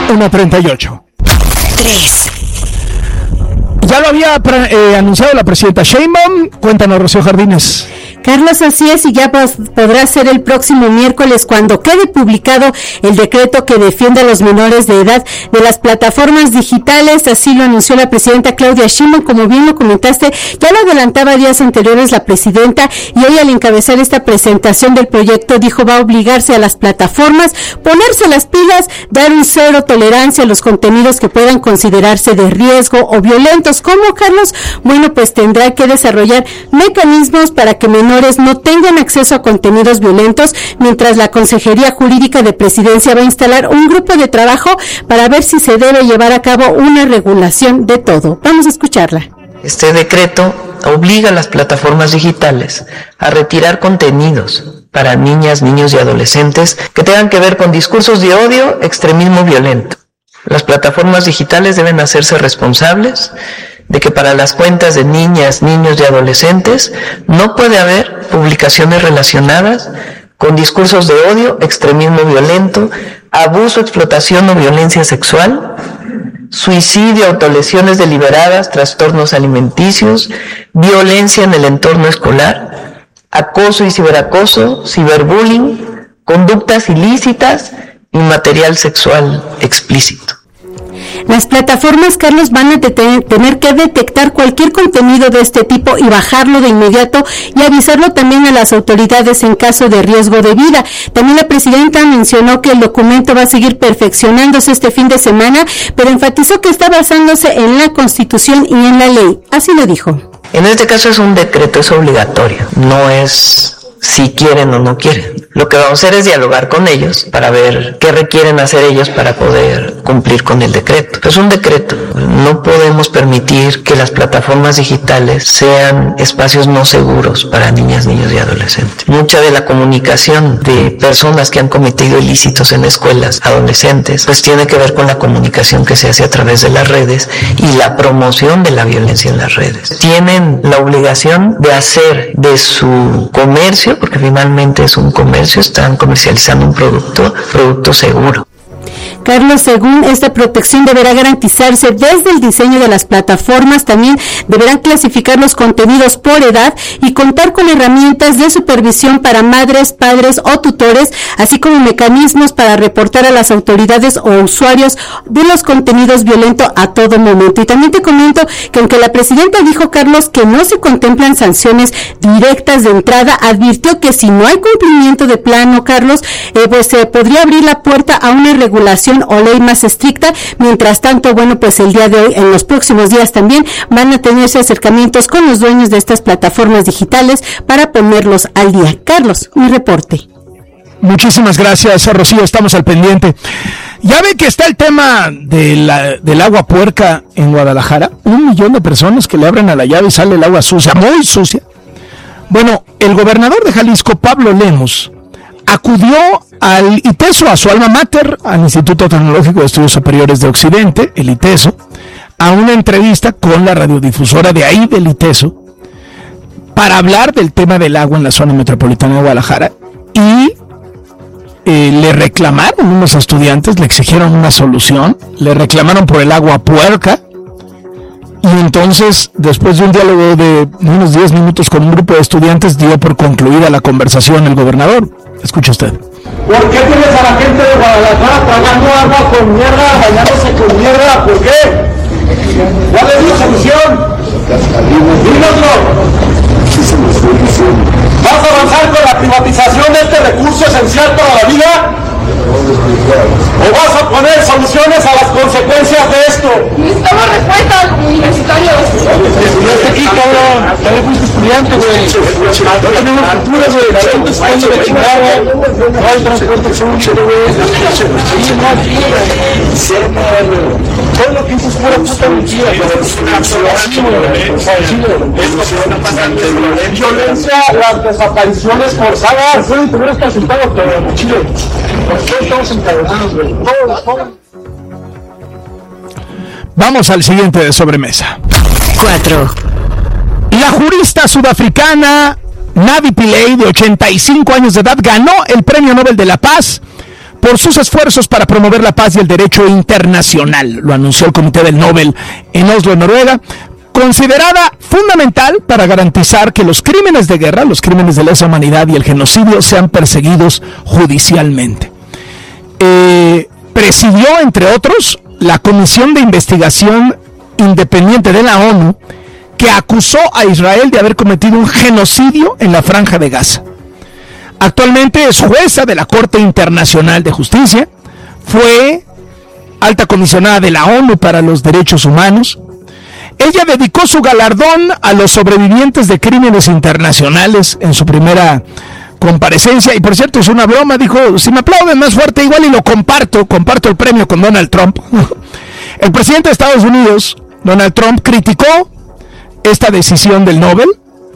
1:38. 3. Ya lo había anunciado la presidenta Sheinbaum. Cuéntanos, Rocío Jardines. Carlos, así es, y ya podrá ser el próximo miércoles cuando quede publicado el decreto que defiende a los menores de edad de las plataformas digitales. Así lo anunció la presidenta Claudia Sheinbaum. Como bien lo comentaste, ya lo adelantaba días anteriores la presidenta, y hoy al encabezar esta presentación del proyecto dijo va a obligarse a las plataformas, ponerse las pilas, dar un cero tolerancia a los contenidos que puedan considerarse de riesgo o violentos. ¿Cómo, Carlos? Bueno, pues tendrá que desarrollar mecanismos para que menores no tengan acceso a contenidos violentos, mientras la Consejería Jurídica de Presidencia va a instalar un grupo de trabajo para ver si se debe llevar a cabo una regulación de todo. Vamos a escucharla. Este decreto obliga a las plataformas digitales a retirar contenidos para niñas, niños y adolescentes que tengan que ver con discursos de odio, extremismo violento. Las plataformas digitales deben hacerse responsables de que para las cuentas de niñas, niños y adolescentes no puede haber publicaciones relacionadas con discursos de odio, extremismo violento, abuso, explotación o violencia sexual, suicidio, autolesiones deliberadas, trastornos alimenticios, violencia en el entorno escolar, acoso y ciberacoso, ciberbullying, conductas ilícitas y material sexual explícito. Las plataformas, Carlos, van a tener que detectar cualquier contenido de este tipo y bajarlo de inmediato y avisarlo también a las autoridades en caso de riesgo de vida. También la presidenta mencionó que el documento va a seguir perfeccionándose este fin de semana, pero enfatizó que está basándose en la Constitución y en la ley. Así lo dijo. En este caso es un decreto, es obligatorio, no es si quieren o no quieren. Lo que vamos a hacer es dialogar con ellos para ver qué requieren hacer ellos para poder cumplir con el decreto. Es un decreto. No podemos permitir que las plataformas digitales sean espacios no seguros para niñas, niños y adolescentes. Mucha de la comunicación de personas que han cometido ilícitos en escuelas, adolescentes, pues tiene que ver con la comunicación que se hace a través de las redes y la promoción de la violencia en las redes. Tienen la obligación de hacer de su comercio, porque finalmente es un comercio, están comercializando un producto seguro. Carlos, según esta protección deberá garantizarse desde el diseño de las plataformas. También deberán clasificar los contenidos por edad y contar con herramientas de supervisión para madres, padres o tutores, así como mecanismos para reportar a las autoridades o usuarios de los contenidos violentos a todo momento. Y también te comento que aunque la presidenta dijo, Carlos, que no se contemplan sanciones directas de entrada, advirtió que si no hay cumplimiento de plano, Carlos, pues se podría abrir la puerta a una regulación o ley más estricta. Mientras tanto, bueno, pues el día de hoy, en los próximos días también van a tenerse acercamientos con los dueños de estas plataformas digitales para ponerlos al día. Carlos, mi reporte. Muchísimas gracias, Rocío, estamos al pendiente. Ya ve que está el tema del agua puerca en Guadalajara. 1 millón de personas que le abren a la llave y sale el agua sucia, muy sucia. Bueno, el gobernador de Jalisco, Pablo Lemos, acudió al ITESO, a su alma mater, al Instituto Tecnológico de Estudios Superiores de Occidente, el ITESO, a una entrevista con la radiodifusora de ahí del ITESO, para hablar del tema del agua en la zona metropolitana de Guadalajara, y le reclamaron unos estudiantes, le exigieron una solución, le reclamaron por el agua puerca, y entonces, después de un diálogo de unos 10 minutos con un grupo de estudiantes, dio por concluida la conversación el gobernador. Escuche usted. ¿Por qué tienes a la gente de Guadalajara tragando agua con mierda, bañándose con mierda? ¿Por qué? ¿Cuál es la solución? Dínoslo. ¿Vas a avanzar con la privatización de este recurso esencial para la vida? ¿O vas a poner soluciones a las consecuencias de esto? Necesitamos respuestas, universitarios. Estudiaste aquí, cabrón. También fuiste estudiante, güey. No tenemos cultura, güey. La gente está yendo de chingada. No hay transporte público, güey. Sí, no hay. Todo lo que dices es pura puta mentira, violencia, las desapariciones forzadas. Pueden tener hasta sentado, pero Chile. Estamos encadenados, güey. Todos. Vamos al siguiente de sobremesa. 4. La jurista sudafricana Navi Pillay, de 85 años de edad, ganó el Premio Nobel de la Paz por sus esfuerzos para promover la paz y el derecho internacional. Lo anunció el Comité del Nobel en Oslo, Noruega, considerada fundamental para garantizar que los crímenes de guerra, los crímenes de lesa humanidad y el genocidio sean perseguidos judicialmente. Presidió, entre otros, la Comisión de Investigación Independiente de la ONU, que acusó a Israel de haber cometido un genocidio en la Franja de Gaza. Actualmente es jueza de la Corte Internacional de Justicia, fue alta comisionada de la ONU para los Derechos Humanos. Ella dedicó su galardón a los sobrevivientes de crímenes internacionales en su primera comparecencia, y por cierto es una broma, dijo, si me aplauden más fuerte igual y lo comparto el premio con Donald Trump. El presidente de Estados Unidos, Donald Trump, criticó esta decisión del Nobel,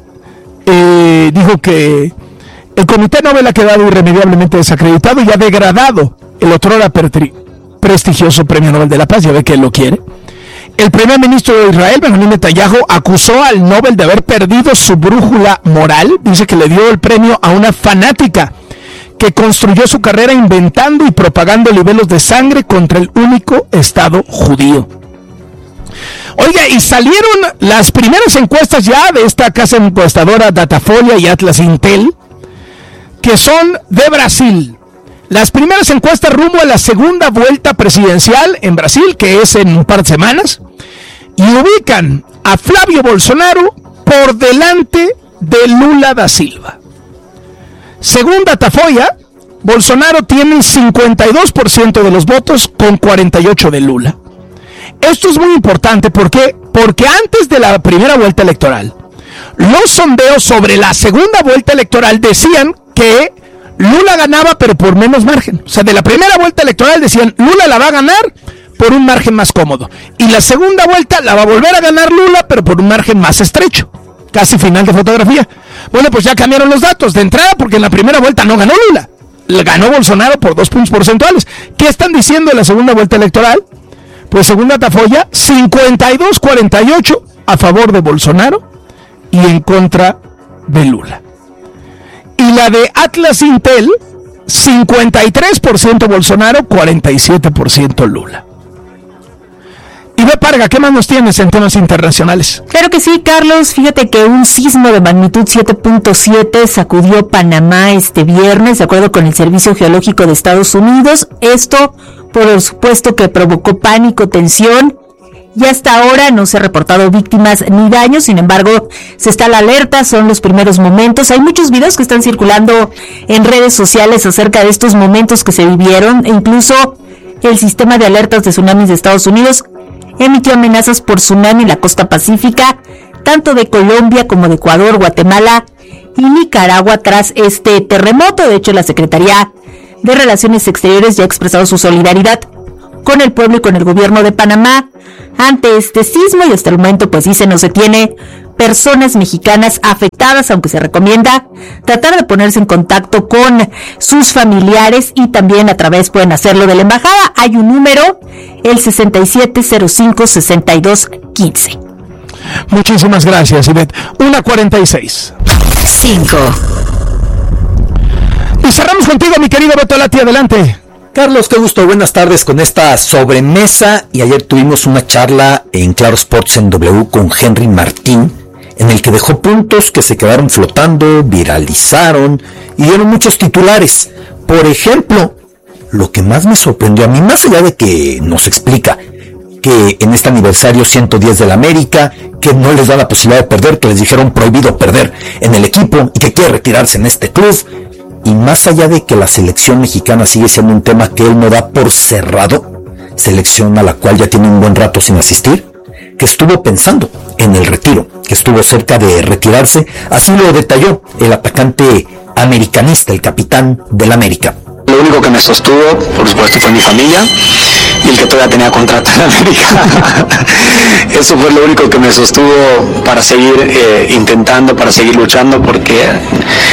dijo que el Comité Nobel ha quedado irremediablemente desacreditado y ha degradado el otrora prestigioso Premio Nobel de la Paz, ya ve que él lo quiere. El primer ministro de Israel, Benjamin Netanyahu, acusó al Nobel de haber perdido su brújula moral. Dice que le dio el premio a una fanática que construyó su carrera inventando y propagando libelos de sangre contra el único Estado judío. Oiga, y salieron las primeras encuestas ya de esta casa encuestadora Datafolia y Atlas Intel, que son de Brasil. Las primeras encuestas rumbo a la segunda vuelta presidencial en Brasil, que es en un par de semanas, y ubican a Flavio Bolsonaro por delante de Lula da Silva. Según Datafolia, Bolsonaro tiene 52% de los votos con 48% de Lula. Esto es muy importante, ¿por qué? Porque antes de la primera vuelta electoral, los sondeos sobre la segunda vuelta electoral decían que Lula ganaba, pero por menos margen. O sea, de la primera vuelta electoral decían, Lula la va a ganar por un margen más cómodo. Y la segunda vuelta la va a volver a ganar Lula, pero por un margen más estrecho. Casi final de fotografía. Bueno, pues ya cambiaron los datos de entrada, porque en la primera vuelta no ganó Lula. Ganó Bolsonaro por 2 puntos porcentuales. ¿Qué están diciendo en la segunda vuelta electoral? Pues según Datafolia, 52-48 a favor de Bolsonaro y en contra de Lula. Y la de Atlas Intel, 53% Bolsonaro, 47% Lula. Y ve, Parga, ¿qué más nos tienes en temas internacionales? Claro que sí, Carlos. Fíjate que un sismo de magnitud 7.7 sacudió Panamá este viernes, de acuerdo con el Servicio Geológico de Estados Unidos. Esto, por supuesto, que provocó pánico, tensión. Y hasta ahora no se ha reportado víctimas ni daños, sin embargo, se está a la alerta, son los primeros momentos. Hay muchos videos que están circulando en redes sociales acerca de estos momentos que se vivieron, e incluso el sistema de alertas de tsunamis de Estados Unidos emitió amenazas por tsunami en la costa pacífica, tanto de Colombia como de Ecuador, Guatemala y Nicaragua tras este terremoto. De hecho, la Secretaría de Relaciones Exteriores ya ha expresado su solidaridad con el pueblo y con el gobierno de Panamá ante este sismo, y hasta el momento pues dice no se tiene personas mexicanas afectadas, aunque se recomienda tratar de ponerse en contacto con sus familiares y también a través pueden hacerlo de la embajada. Hay un número, el 6705-6215. Muchísimas gracias, Ivette. 1:46. 5. Y cerramos contigo, mi querido Beto Lati, adelante. Carlos, qué gusto, buenas tardes con esta sobremesa. Y ayer tuvimos una charla en Claro Sports en W con Henry Martín, en el que dejó puntos que se quedaron flotando, viralizaron y dieron muchos titulares. Por ejemplo, lo que más me sorprendió a mí, más allá de que nos explica que en este aniversario 110 de la América, que no les da la posibilidad de perder, que les dijeron prohibido perder en el equipo y que quiere retirarse en este club. Y más allá de que la selección mexicana sigue siendo un tema que él no da por cerrado, selección a la cual ya tiene un buen rato sin asistir, que estuvo pensando en el retiro, que estuvo cerca de retirarse, así lo detalló el atacante americanista, el capitán del América. Lo único que me sostuvo, por supuesto, fue mi familia y el que todavía tenía contrato en América. Eso fue lo único que me sostuvo para seguir intentando, para seguir luchando, porque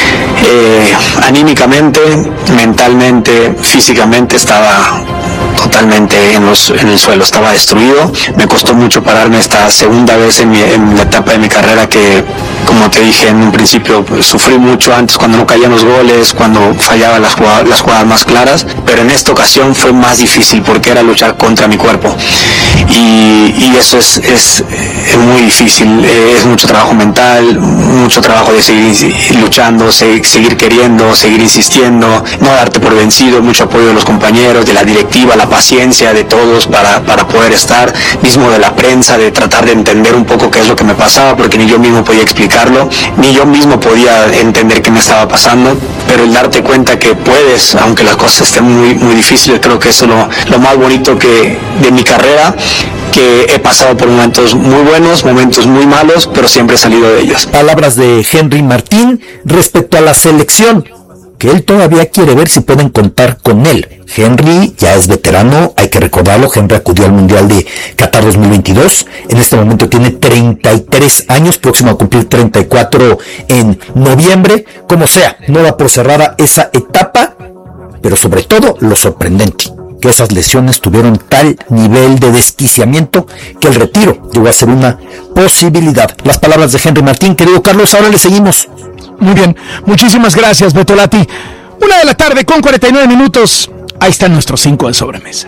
anímicamente, mentalmente, físicamente estaba totalmente en el suelo, estaba destruido. Me costó mucho pararme esta segunda vez en la etapa de mi carrera que, como te dije en un principio, pues, sufrí mucho antes cuando no caían los goles, cuando fallaba las jugadas más claras, pero en esta ocasión fue más difícil porque era luchar contra mi cuerpo y eso es muy difícil, es mucho trabajo mental, mucho trabajo de seguir luchando, seguir queriendo, seguir insistiendo, no darte por vencido, mucho apoyo de los compañeros, de la directiva, la paciencia de todos para poder estar, mismo de la prensa, de tratar de entender un poco qué es lo que me pasaba, porque ni yo mismo podía explicarlo, ni yo mismo podía entender qué me estaba pasando, pero el darte cuenta que puedes, aunque las cosas estén muy, muy difíciles, creo que eso es lo más bonito de mi carrera, que he pasado por momentos muy buenos, momentos muy malos, pero siempre he salido de ellos. Palabras de Henry Martín respecto a la selección, que él todavía quiere ver si pueden contar con él. Henry ya es veterano, hay que recordarlo. Henry acudió al Mundial de Qatar 2022, en este momento tiene 33 años, próximo a cumplir 34 en noviembre. Como sea, no da por cerrada esa etapa, pero sobre todo lo sorprendente, que esas lesiones tuvieron tal nivel de desquiciamiento que el retiro llegó a ser una posibilidad. Las palabras de Henry Martín. Querido Carlos, ahora le seguimos. Muy bien, muchísimas gracias, Betolati. 1:00 p.m. con 49 minutos. Ahí están nuestros 5 de sobremesa.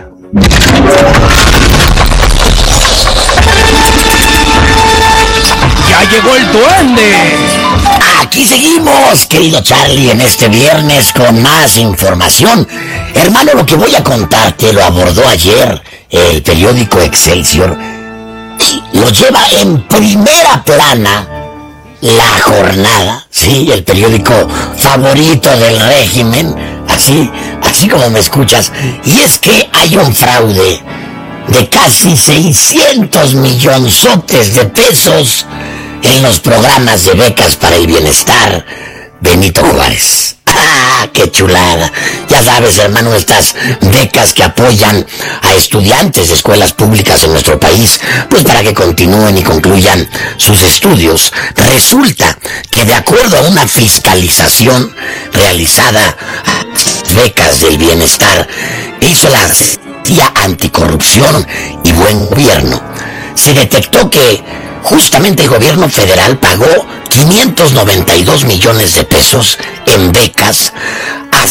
¡Ya llegó el duende! Aquí seguimos, querido Charlie, en este viernes con más información. Hermano, lo que voy a contarte lo abordó ayer el periódico Excelsior. Lo lleva en primera plana La Jornada, sí, el periódico favorito del régimen, así como me escuchas. Y es que hay un fraude de casi 600 millonzotes de pesos en los programas de becas para el bienestar Benito Juárez. ¡Ah, qué chulada! Ya sabes, hermano, estas becas que apoyan a estudiantes de escuelas públicas en nuestro país, pues para que continúen y concluyan sus estudios. Resulta que de acuerdo a una fiscalización realizada a becas del bienestar, hizo la Agencia Anticorrupción y Buen Gobierno, se detectó que justamente el gobierno federal pagó 592 millones de pesos en becas a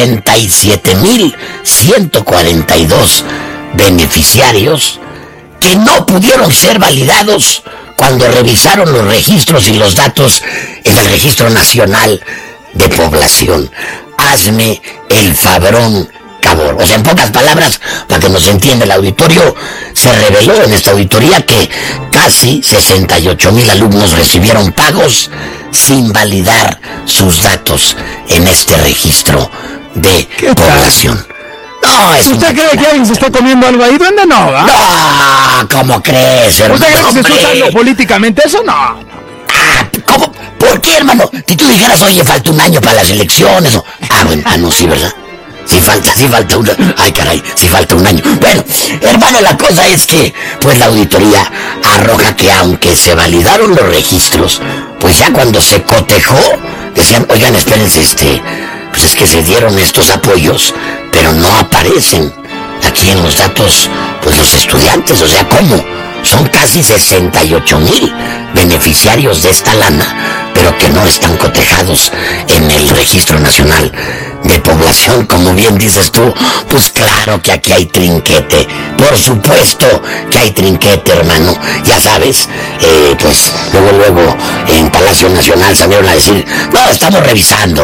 67,142 beneficiarios que no pudieron ser validados cuando revisaron los registros y los datos en el Registro Nacional de Población. Hazme el fabrón, cabrón. O sea, en pocas palabras, para que nos entienda el auditorio, se reveló en esta auditoría que casi 68,000 alumnos recibieron pagos sin validar sus datos en este registro de población. No, es ¿Usted cree que alguien se está comiendo algo ahí? ¿Dónde no? ¿Va? No, ¿cómo crees, hermano? ¿Usted cree que se está usando políticamente eso? No. ¿Cómo? ¿Por qué, hermano? Si tú dijeras, oye, falta un año para las elecciones, o... bueno, no, sí, ¿verdad? Sí falta un año. Ay, caray, sí falta un año. Bueno, hermano, la cosa es que, pues la auditoría arroja que aunque se validaron los registros, pues ya cuando se cotejó, decían, oigan, espérense, pues es que se dieron estos apoyos, pero no aparecen aquí en los datos, pues los estudiantes. O sea, ¿cómo? Son casi 68,000 beneficiarios de esta lana, pero que no están cotejados en el Registro Nacional de Población, como bien dices tú. Pues claro que aquí hay trinquete, por supuesto que hay trinquete, hermano. Ya sabes, pues luego en Palacio Nacional salieron a decir, no, estamos revisando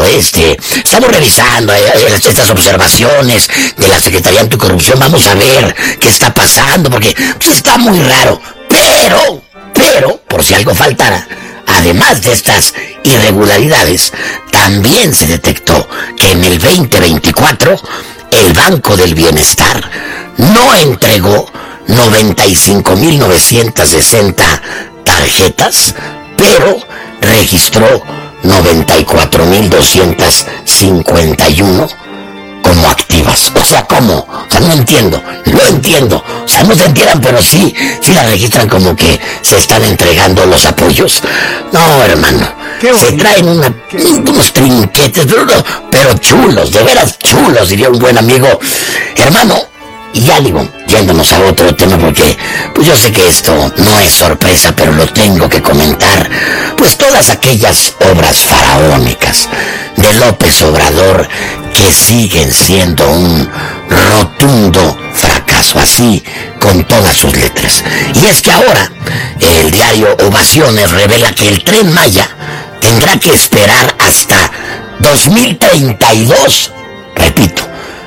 estas observaciones de la Secretaría Anticorrupción, vamos a ver qué está pasando, porque pues está muy raro. Pero, por si algo faltara, además de estas irregularidades, también se detectó que en el 2024 el Banco del Bienestar no entregó 95,960 tarjetas, pero registró 94,251 como activas. O sea, ¿cómo? O sea, no entiendo. O sea, no se enteran, pero sí la registran como que se están entregando los apoyos. No, hermano. Se traen unos trinquetes, pero chulos, de veras chulos, diría un buen amigo. Hermano, Y ya digo, yéndonos a otro tema, porque pues yo sé que esto no es sorpresa, pero lo tengo que comentar. Pues todas aquellas obras faraónicas de López Obrador que siguen siendo un rotundo fracaso, así con todas sus letras. Y es que ahora el diario Ovaciones revela que el Tren Maya tendrá que esperar hasta 2032, repito,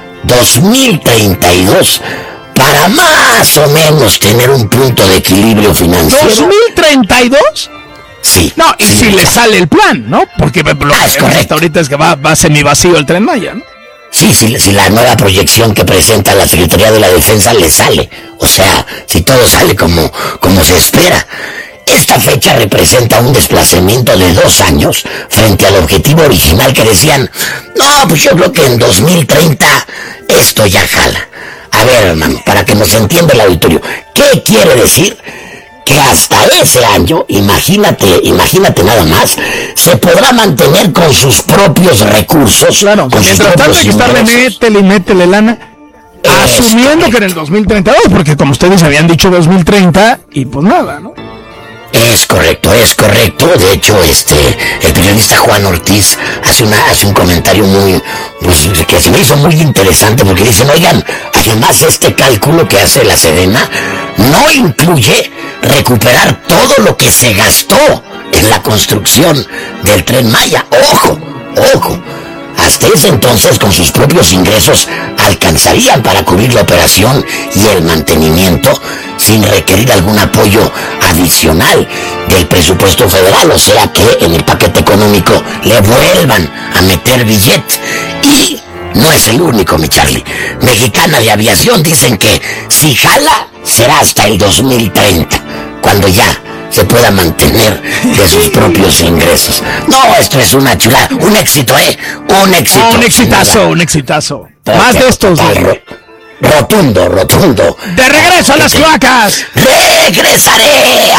2032, para más o menos tener un punto de equilibrio financiero. ¿2032? Sí. No, y sí, si le sale el plan, ¿no? Porque lo que es correcto. hasta ahorita es que va semivacío el Tren Maya, ¿no? Sí, si la nueva proyección que presenta la Secretaría de la Defensa le sale. O sea, si todo sale como se espera. Esta fecha representa un desplazamiento de 2 años frente al objetivo original que decían, no, pues yo creo que en 2030 esto ya jala. A ver, hermano, para que nos entienda el auditorio, ¿qué quiere decir? Que hasta ese año, imagínate nada más, se podrá mantener con sus propios recursos. Claro, mientras tanto hay que estarle métele lana, asumiendo que en el 2032, porque como ustedes habían dicho 2030, y pues nada, ¿no? Es correcto. De hecho, el periodista Juan Ortiz hace un comentario muy, pues, que se me hizo muy interesante, porque dicen, oigan, además este cálculo que hace la Sedena no incluye recuperar todo lo que se gastó en la construcción del Tren Maya. Ojo. Hasta ese entonces, con sus propios ingresos, alcanzarían para cubrir la operación y el mantenimiento sin requerir algún apoyo adicional del presupuesto federal. O sea que en el paquete económico le vuelvan a meter billete. Y no es el único, mi Charlie. Mexicana de Aviación dicen que si jala, será hasta el 2030, cuando ya se pueda mantener de sus propios ingresos. No, esto es una chulada, un éxito, un éxito. Un exitazo. Más de estos. Rotundo. ¡De regreso a las cloacas! ¡Regresaré!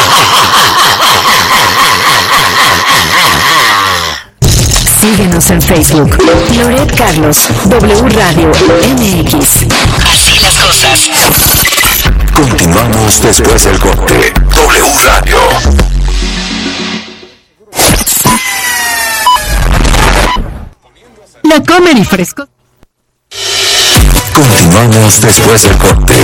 Síguenos en Facebook. Loret Carlos, W Radio MX. Así las cosas. Continuamos después del corte. W Radio. La Comer y Fresco. Continuamos después del corte.